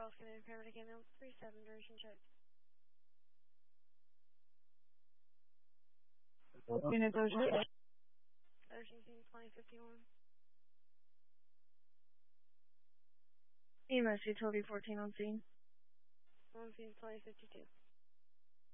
Charles County Paramedic Ambulance 37 duration check. Unit duration. Duration scene 2051. EMS utility 14 on scene. On scene 2052.